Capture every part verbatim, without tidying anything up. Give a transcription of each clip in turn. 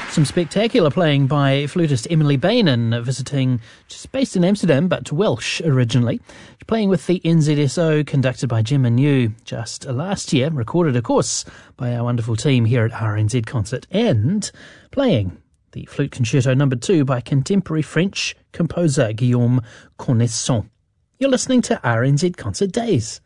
Some spectacular playing by flautist Emily Bainan, visiting, just based in Amsterdam, but Welsh originally. Playing with the N Z S O, conducted by Gemma New, just last year, recorded, of course, by our wonderful team here at R N Z Concert, and playing the Flute Concerto number two by contemporary French composer Guillaume Cornesson. You're listening to R N Z Concert Days.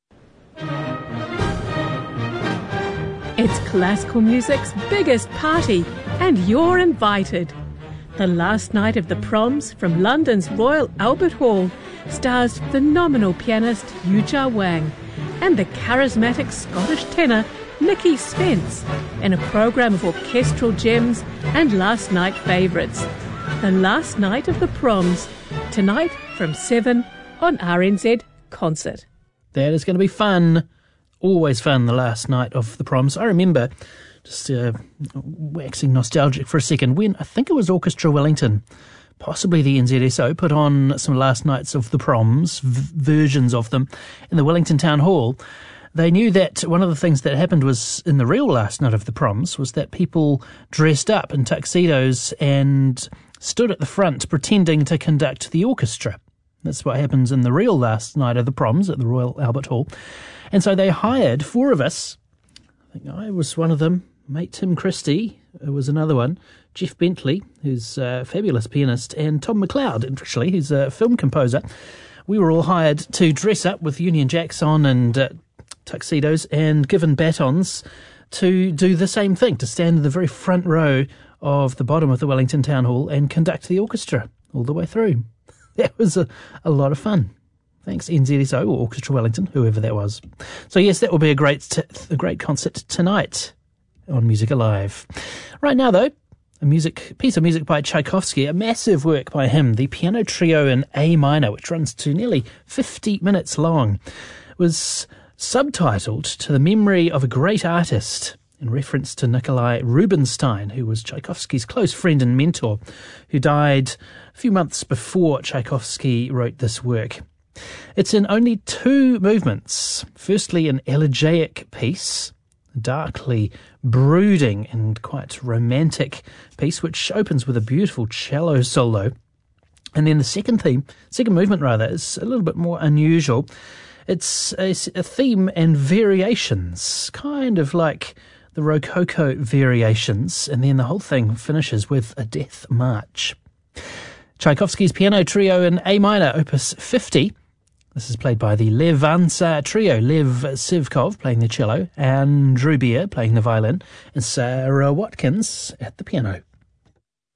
It's classical music's biggest party, and you're invited. The last night of the Proms from London's Royal Albert Hall stars phenomenal pianist Yuja Wang and the charismatic Scottish tenor Nicky Spence in a programme of orchestral gems and last night favourites. The last night of the Proms, tonight from seven on R N Z Concert. That is going to be fun. Always fun, the last night of the Proms. I remember, just uh, waxing nostalgic for a second, when I think it was Orchestra Wellington, possibly the N Z S O, put on some last nights of the Proms, v- versions of them, in the Wellington Town Hall. They knew that one of the things that happened was, in the real last night of the Proms, was that people dressed up in tuxedos and stood at the front pretending to conduct the orchestra. That's what happens in the real last night of the Proms at the Royal Albert Hall. And so they hired four of us. I think I was one of them. Mate Tim Christie was another one. Jeff Bentley, who's a fabulous pianist, and Tom McLeod, actually, who's a film composer. We were all hired to dress up with Union Jacks on and uh, tuxedos and given batons to do the same thing, to stand in the very front row of the bottom of the Wellington Town Hall and conduct the orchestra all the way through. That was a, a lot of fun. Thanks, N Z S O or Orchestra Wellington, whoever that was. So yes, that will be a great t- a great concert tonight on Music Alive. Right now, though, a music piece of music by Tchaikovsky, a massive work by him, the Piano Trio in A minor, which runs to nearly fifty minutes long, was subtitled To the Memory of a Great Artist, in reference to Nikolai Rubinstein, who was Tchaikovsky's close friend and mentor, who died a few months before Tchaikovsky wrote this work. It's in only two movements. Firstly, an elegiac piece, darkly brooding and quite romantic piece, which opens with a beautiful cello solo. And then the second theme, second movement rather, is a little bit more unusual. It's a, a theme and variations, kind of like the Rococo variations, and then the whole thing finishes with a death march. Tchaikovsky's Piano Trio in A minor, opus fifty. This is played by the Levansa Trio, Lev Sivkov playing the cello, Andrew Beer playing the violin, and Sarah Watkins at the piano.